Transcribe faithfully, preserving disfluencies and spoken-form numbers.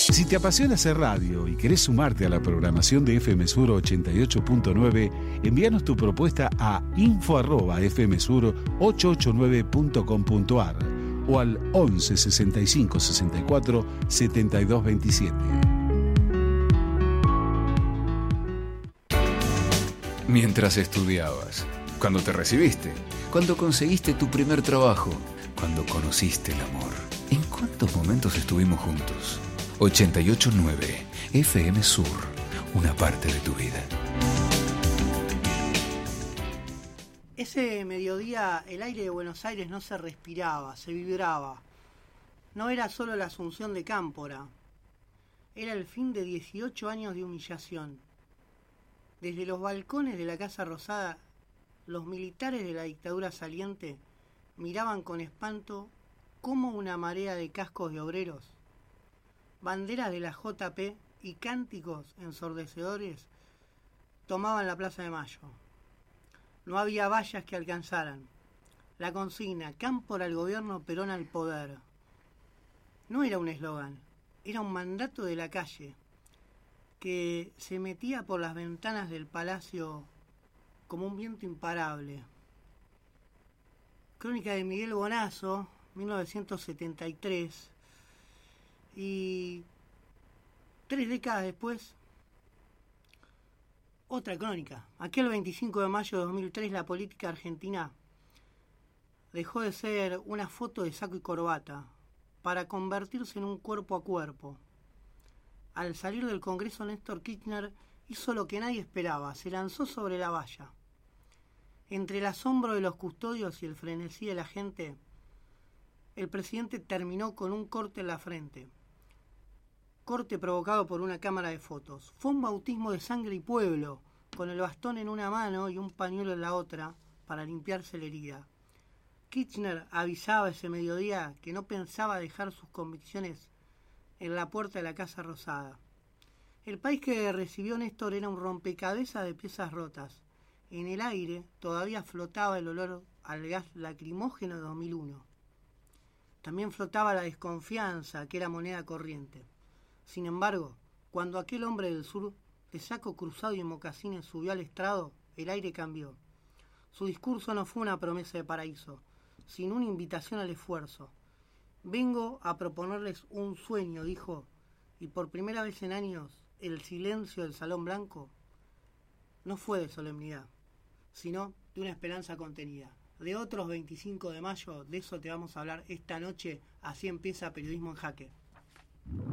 Si te apasiona hacer radio y querés sumarte a la programación de F M Sur ochenta y ocho punto nueve, envíanos tu propuesta a info arroba f m sur ochocientos ochenta y nueve punto com punto a r o al once sesenta y cinco sesenta y cuatro setenta y dos veintisiete. Mientras estudiabas, cuando te recibiste, cuando conseguiste tu primer trabajo, cuando conociste el amor. ¿En cuántos momentos estuvimos juntos? ochenta y ocho punto nueve F M Sur, una parte de tu vida. Ese mediodía el aire de Buenos Aires no se respiraba, se vibraba. No era solo la asunción de Cámpora, era el fin de dieciocho años de humillación. Desde los balcones de la Casa Rosada, los militares de la dictadura saliente miraban con espanto cómo una marea de cascos de obreros, banderas de la J P y cánticos ensordecedores tomaban la Plaza de Mayo. No había vallas que alcanzaran. La consigna, Cámpora al gobierno, Perón al poder, no era un eslogan, era un mandato de la calle que se metía por las ventanas del palacio como un viento imparable. Crónica de Miguel Bonazo, mil novecientos setenta y tres, y tres décadas después, otra crónica. Aquel veinticinco de mayo de dos mil tres, la política argentina dejó de ser una foto de saco y corbata para convertirse en un cuerpo a cuerpo. Al salir del Congreso, Néstor Kirchner hizo lo que nadie esperaba, se lanzó sobre la valla. Entre el asombro de los custodios y el frenesí de la gente, el presidente terminó con un corte en la frente. Corte provocado por una cámara de fotos. Fue un bautismo de sangre y pueblo, con el bastón en una mano y un pañuelo en la otra, para limpiarse la herida. Kirchner avisaba ese mediodía que no pensaba dejar sus convicciones en la puerta de la Casa Rosada. El país que recibió Néstor era un rompecabezas de piezas rotas. En el aire todavía flotaba el olor al gas lacrimógeno de dos mil uno. También flotaba la desconfianza, que era moneda corriente. Sin embargo, cuando aquel hombre del sur, de saco cruzado y mocasines, subió al estrado, el aire cambió. Su discurso no fue una promesa de paraíso, sino una invitación al esfuerzo. Vengo a proponerles un sueño, dijo, y por primera vez en años, el silencio del Salón Blanco no fue de solemnidad, sino de una esperanza contenida. De otros veinticinco de mayo, de eso te vamos a hablar esta noche. Así empieza Periodismo en Jaque.